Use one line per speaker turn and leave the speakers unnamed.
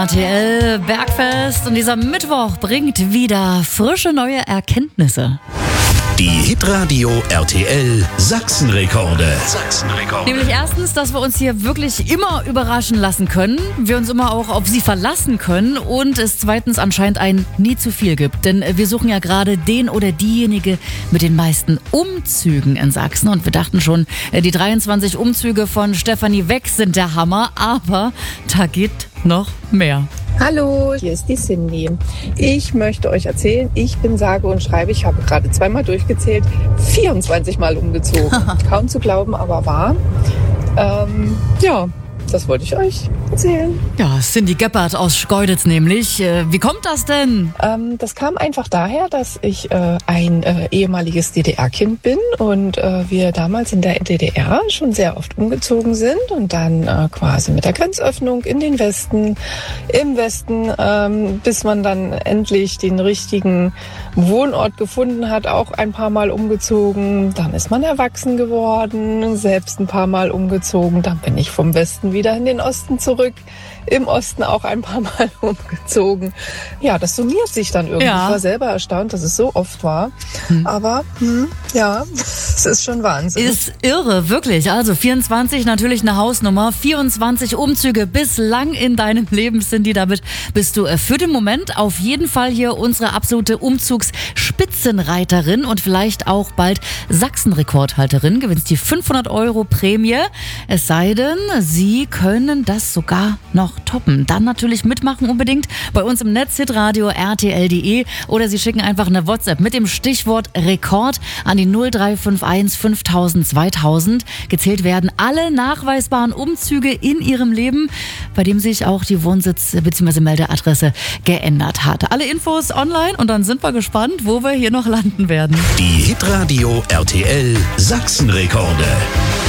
RTL Bergfest und dieser Mittwoch bringt wieder frische neue Erkenntnisse.
Die Hitradio RTL Sachsenrekorde.
Nämlich erstens, dass wir uns hier wirklich immer überraschen lassen können, wir uns immer auch auf sie verlassen können und es zweitens anscheinend ein nie zu viel gibt. Denn wir suchen ja gerade den oder diejenige mit den meisten Umzügen in Sachsen und wir dachten schon, die 23 Umzüge von Stefanie Weck sind der Hammer, aber da geht noch mehr.
Hallo, hier ist die Cindy. Ich möchte euch erzählen, ich bin sage und schreibe, ich habe gerade zweimal durchgezählt, 24 Mal umgezogen. Kaum zu glauben, aber wahr. Das wollte ich euch erzählen.
Ja, Cindy Gebhardt aus Schkeuditz nämlich. Wie kommt das denn?
Das kam einfach daher, dass ich ein ehemaliges DDR-Kind bin und wir damals in der DDR schon sehr oft umgezogen sind und dann quasi mit der Grenzöffnung in den Westen, im Westen, bis man dann endlich den richtigen Wohnort gefunden hat, auch ein paar Mal umgezogen. Dann ist man erwachsen geworden, selbst ein paar Mal umgezogen. Dann bin ich vom Westen wieder in den Osten zurück, im Osten auch ein paar Mal umgezogen. Ja, das summiert sich dann irgendwie.
Ja.
Ich war selber erstaunt, dass es so oft war. Aber es ist schon Wahnsinn.
Ist irre, wirklich. Also 24 natürlich eine Hausnummer, 24 Umzüge bislang in deinem Leben, Cindy. Damit bist du für den Moment auf jeden Fall hier unsere absolute Umzugsspitzenreiterin und vielleicht auch bald Sachsenrekordhalterin. Gewinnst die 500 € Prämie. Es sei denn, Sie können das sogar noch toppen. Dann natürlich mitmachen unbedingt bei uns im Netz hitradio rtl.de oder Sie schicken einfach eine WhatsApp mit dem Stichwort Rekord an die 0351 5000 2000. Gezählt werden alle nachweisbaren Umzüge in Ihrem Leben, bei dem sich auch die Wohnsitz- bzw. Meldeadresse geändert hat. Alle Infos online und dann sind wir gespannt, wo wir hier noch landen werden.
Die Hitradio RTL Sachsenrekorde.